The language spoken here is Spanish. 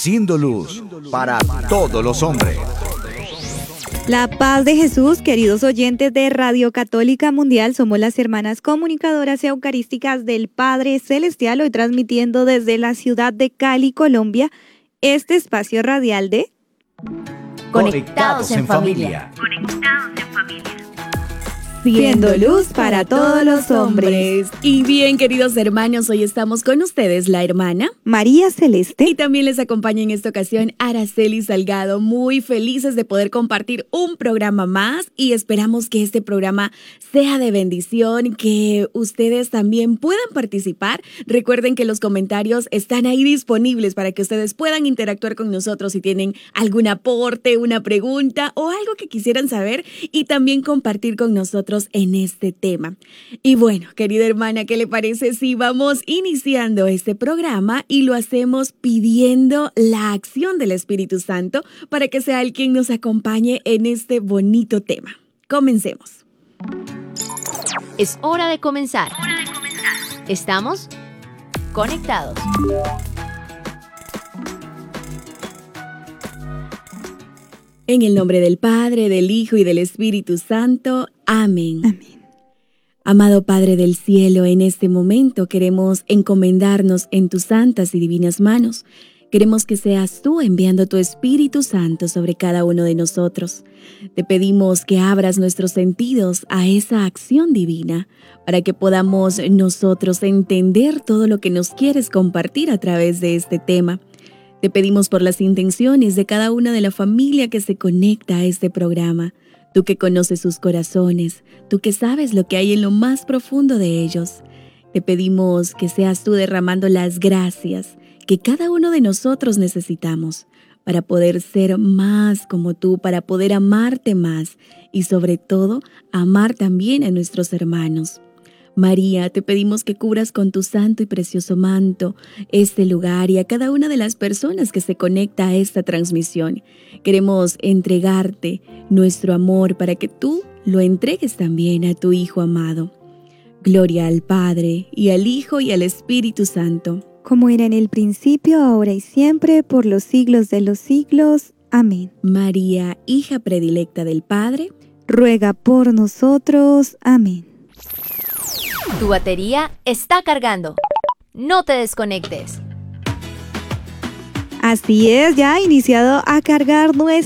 siendo luz para todos los hombres. La paz de Jesús, queridos oyentes de Radio Católica Mundial, somos las hermanas comunicadoras eucarísticas del Padre Celestial, hoy transmitiendo desde la ciudad de Cali, Colombia, este espacio radial de Conectados en familia. Siendo luz para todos los hombres. Y bien, queridos hermanos, hoy estamos con ustedes, la hermana María Celeste. Y también les acompaña en esta ocasión Araceli Salgado, muy felices de poder compartir un programa más y esperamos que este programa sea de bendición, que ustedes también puedan participar. Recuerden que los comentarios están ahí disponibles para que ustedes puedan interactuar con nosotros si tienen algún aporte, una pregunta o algo que quisieran saber y también compartir con nosotros en este tema. Y bueno, querida hermana, ¿qué le parece si vamos iniciando este programa y lo hacemos pidiendo la acción del Espíritu Santo para que sea Él quien nos acompañe en este bonito tema? Comencemos. Es hora de comenzar. Estamos conectados. En el nombre del Padre, del Hijo y del Espíritu Santo. Amén. Amén. Amado Padre del cielo, en este momento queremos encomendarnos en tus santas y divinas manos. Queremos que seas tú enviando tu Espíritu Santo sobre cada uno de nosotros. Te pedimos que abras nuestros sentidos a esa acción divina para que podamos nosotros entender todo lo que nos quieres compartir a través de este tema. Te pedimos por las intenciones de cada una de la familia que se conecta a este programa. Tú que conoces sus corazones, tú que sabes lo que hay en lo más profundo de ellos. Te pedimos que seas tú derramando las gracias que cada uno de nosotros necesitamos para poder ser más como tú, para poder amarte más y sobre todo amar también a nuestros hermanos. María, te pedimos que cubras con tu santo y precioso manto este lugar y a cada una de las personas que se conecta a esta transmisión. Queremos entregarte nuestro amor para que tú lo entregues también a tu Hijo amado. Gloria al Padre, y al Hijo, y al Espíritu Santo. Como era en el principio, ahora y siempre, por los siglos de los siglos. Amén. María, hija predilecta del Padre, ruega por nosotros. Amén. Tu batería está cargando. No te desconectes. Así es, ya ha iniciado a cargar nuestro